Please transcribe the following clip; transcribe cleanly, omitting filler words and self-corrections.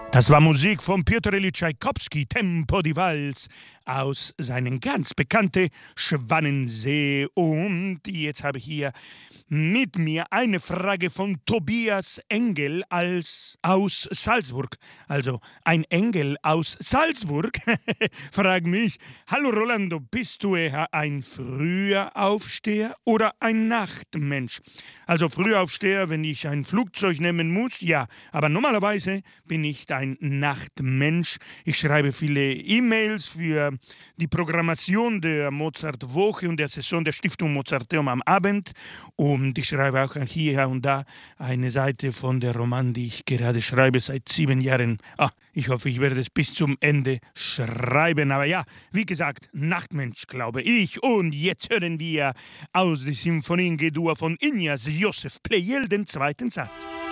Das war Musik von Pjotr Iljitsch Tschaikowski, Tempo di Vals, aus seinem ganz bekannten Schwanensee. Und jetzt habe ich hier mit mir eine Frage von Tobias Engel aus Salzburg. Also ein Engel aus Salzburg fragt mich: Hallo Rolando, bist du eher ein früher Aufsteher oder ein Nachtmensch? Also früher Aufsteher, wenn ich ein Flugzeug nehmen muss, ja. Aber normalerweise bin ich ein Nachtmensch. Ich schreibe viele E-Mails für die Programmation der Mozart-Woche und der Saison der Stiftung Mozarteum am Abend. Und ich schreibe auch hier und da eine Seite von der Roman, die ich gerade schreibe seit 7 Jahren. Ich hoffe, ich werde es bis zum Ende schreiben. Aber ja, wie gesagt, Nachtmensch, glaube ich. Und jetzt hören wir aus der Sinfonie G-Dur von Ignaz Josef Pleyel den zweiten Satz.